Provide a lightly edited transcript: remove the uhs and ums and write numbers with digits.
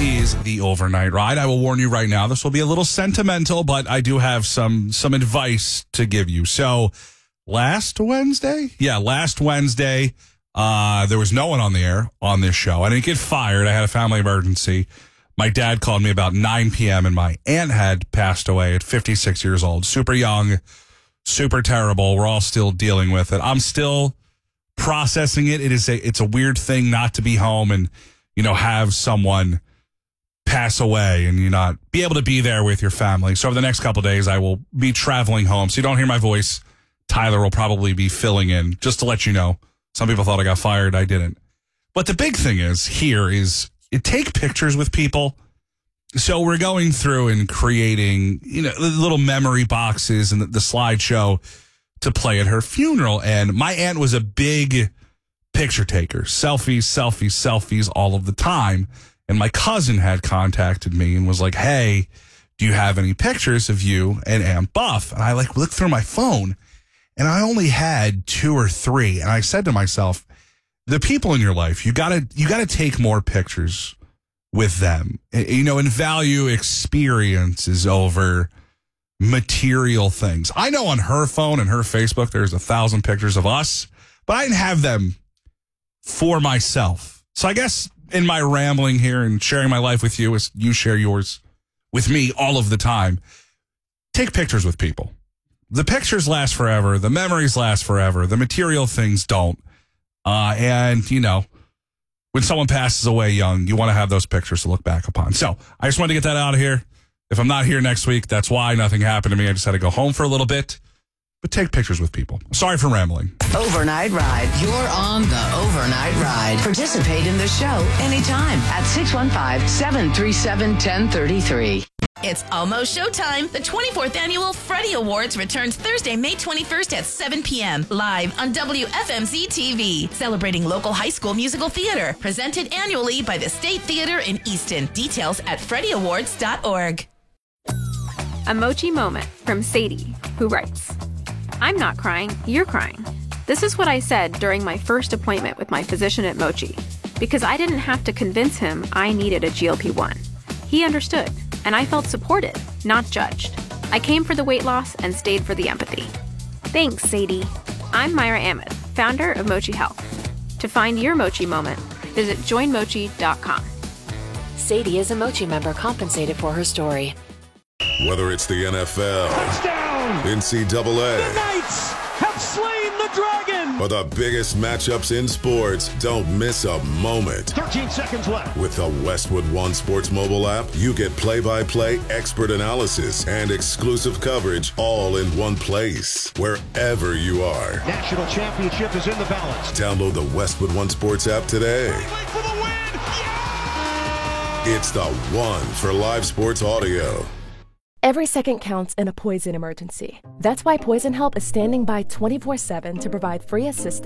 is the overnight ride. I will warn you right now, this will be a little sentimental, but I do have some advice to give you. So last Wednesday, there was no one on the air on this show. I didn't get fired. I had a family emergency. My dad called me about 9 p.m. and my aunt had passed away at 56 years old. Super young, super terrible. We're all still dealing with it. I'm still processing it. It's a weird thing not to be home and, have someone pass away and you not be able to be there with your family. So over the next couple of days, I will be traveling home. So you don't hear my voice. Tyler will probably be filling in just to let you know. Some people thought I got fired. I didn't. But the big thing is take pictures with people. So we're going through and creating, little memory boxes and the slideshow to play at her funeral. And my aunt was a big picture taker. Selfies all of the time. And my cousin had contacted me and was like, hey, do you have any pictures of you and Aunt Buff? And I looked through my phone and I only had 2 or 3. And I said to myself, the people in your life, you gotta take more pictures with them, and value experiences over material things. I know on her phone and her Facebook, there's 1,000 pictures of us, but I didn't have them for myself. So I guess in my rambling here and sharing my life with you as you share yours with me all of the time, take pictures with people. The pictures last forever. The memories last forever. The material things don't. And when someone passes away young, you want to have those pictures to look back upon. So I just wanted to get that out of here. If I'm not here next week, that's why. Nothing happened to me. I just had to go home for a little bit. But take pictures with people. Sorry for rambling. Overnight Ride. You're on the Overnight Ride. Participate in the show anytime at 615-737-1033. It's almost showtime. The 24th Annual Freddie Awards returns Thursday, May 21st at 7 p.m. live on WFMZ TV. Celebrating local high school musical theater. Presented annually by the State Theater in Easton. Details at freddieawards.org. A Mochi moment from Sadie, who writes, I'm not crying, you're crying. This is what I said during my first appointment with my physician at Mochi, because I didn't have to convince him I needed a GLP-1. He understood, and I felt supported, not judged. I came for the weight loss and stayed for the empathy. Thanks, Sadie. I'm Myra Ahmed, founder of Mochi Health. To find your Mochi moment, visit joinmochi.com. Sadie is a Mochi member compensated for her story. Whether it's the NFL, touchdown, NCAA, the Knights have slain the dragon, or the biggest matchups in sports, don't miss a moment. 13 seconds left. With the Westwood One Sports mobile app, you get play-by-play expert analysis and exclusive coverage all in one place, wherever you are. National championship is in the balance. Download the Westwood One Sports app today. For the win. Yeah! It's the one for live sports audio. Every second counts in a poison emergency. That's why Poison Help is standing by 24/7 to provide free assistance